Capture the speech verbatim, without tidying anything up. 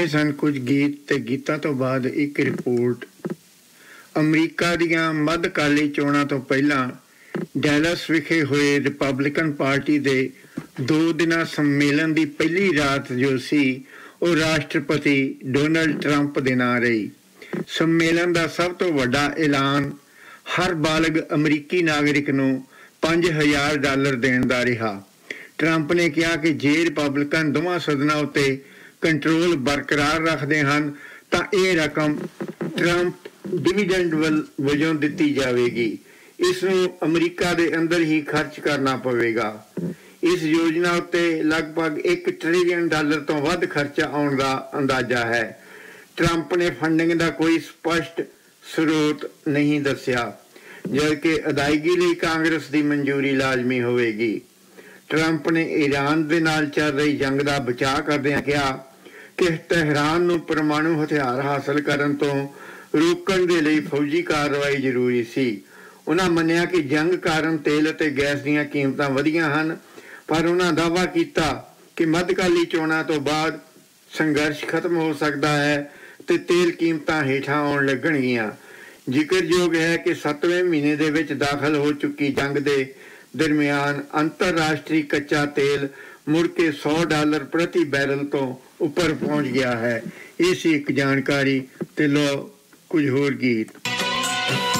ਇਹ ਸਨ ਕੁਝ ਗੀਤ ਤੇ ਗੀਤਾਂ ਤੋਂ ਬਾਅਦ ਇੱਕ ਰਿਪੋਰਟ। ਅਮਰੀਕਾ ਦੀਆਂ ਮੱਧਕਾਲੀ ਚੋਣਾਂ ਤੋਂ ਪਹਿਲਾਂ ਡੈਲਸ ਵਿਖੇ ਹੋਏ ਰਿਪਬਲਿਕਨ ਪਾਰਟੀ ਦੇ ਦੋ ਦਿਨਾਂ ਸੰਮੇਲਨ ਦੀ ਪਹਿਲੀ ਰਾਤ ਜੋ ਸੀ ਉਹ ਰਾਸ਼ਟਰਪਤੀ ਡੋਨਲਡ ਟਰੰਪ ਦੇ ਨਾਂ ਰਹੀ। ਸੰਮੇਲਨ ਦਾ ਸਭ ਤੋਂ ਵੱਡਾ ਐਲਾਨ ਹਰ ਬਾਲਗ ਅਮਰੀਕੀ ਨਾਗਰਿਕ ਨੂੰ ਪੰਜ ਹਜ਼ਾਰ ਡਾਲਰ ਦੇਣ ਦਾ ਰਿਹਾ। ਟਰੰਪ ਨੇ ਕਿਹਾ ਕਿ ਜੇ ਰਿਪਬਲਿਕਨ ਦੋਵਾਂ ਸਦਨਾਂ ਉੱਤੇ ਕੰਟਰੋਲ ਬਰਕਰਾਰ ਰੱਖਦੇ ਹਨ ਤਾਂ ਇਹ ਰਕਮ ਟਰੰਪ ਡਿਵੀਡੈਂਡ ਵੱਲ ਵਜੋਂ ਦਿੱਤੀ ਜਾਵੇਗੀ। ਇਸ ਨੂੰ ਅਮਰੀਕਾ ਦੇ ਅੰਦਰ ਹੀ ਖਰਚ ਕਰਨਾ ਪਵੇਗਾ। ਇਸ ਯੋਜਨਾ ਉੱਤੇ ਲਗਭਗ ਇੱਕ ਟ੍ਰਿਲੀਅਨ ਡਾਲਰ ਤੋਂ ਵੱਧ ਖਰਚਾ ਆਉਣ ਦਾ ਅੰਦਾਜ਼ਾ ਹੈ। ਟਰੰਪ ਨੇ ਫੰਡਿੰਗ ਦਾ ਕੋਈ ਸਪਸ਼ਟ ਸਰੋਤ ਨਹੀਂ ਦੱਸਿਆ, ਜਦਕਿ ਅਦਾਇਗੀ ਲਈ ਕਾਂਗਰਸ ਦੀ ਮਨਜ਼ੂਰੀ ਲਾਜ਼ਮੀ ਹੋਵੇਗੀ। ਟਰੰਪ ਨੇ ਈਰਾਨ ਦੇ ਨਾਲ ਚੱਲ ਰਹੀ ਜੰਗ ਦਾ ਬਚਾਅ ਕਰਦਿਆਂ ਕਿਹਾ ਕਿ ਤਹਿਰਾਨ ਨੂੰ ਪਰਮਾਣੂ ਹਥਿਆਰ ਹਾਸਲ ਕਰਨ ਤੋਂ ਰੋਕਣ ਦੇ ਲਈ ਫੌਜੀ ਕਾਰਵਾਈ ਜ਼ਰੂਰੀ ਸੀ। ਉਹਨਾਂ ਮੰਨਿਆ ਕਿ ਜੰਗ ਕਾਰਨ ਤੇਲ ਅਤੇ ਗੈਸ ਦੀਆਂ ਕੀਮਤਾਂ ਵਧੀਆਂ ਹਨ, ਪਰ ਉਹਨਾਂ ਦਾਅਵਾ ਕੀਤਾ ਕਿ ਮੱਧਕਾਲੀ ਚੋਣਾਂ ਤੋਂ ਬਾਅਦ ਸੰਘਰਸ਼ ਖਤਮ ਹੋ ਸਕਦਾ ਹੈ ਤੇ ਤੇਲ ਕੀਮਤਾਂ ਹੇਠਾਂ ਆਉਣ ਲੱਗਣਗੀਆਂ। ਜ਼ਿਕਰਯੋਗ ਹੈ ਕਿ ਸੱਤਵੇਂ ਮਹੀਨੇ ਦੇ ਵਿੱਚ ਦਾਖਲ ਹੋ ਚੁੱਕੀ ਜੰਗ ਦੇ ਦਰਮਿਆਨ ਅੰਤਰਰਾਸ਼ਟਰੀ ਕੱਚਾ ਤੇਲ ਮੁੜ ਕੇ ਸੌ ਡਾਲਰ ਪ੍ਰਤੀ ਬੈਰਲ ਤੋਂ ਉੱਪਰ ਪਹੁੰਚ ਗਿਆ ਹੈ। ਇਹ ਸੀ ਇੱਕ ਜਾਣਕਾਰੀ ਤੇ ਲੋ ਕੁਝ ਹੋਰ ਗੀਤ।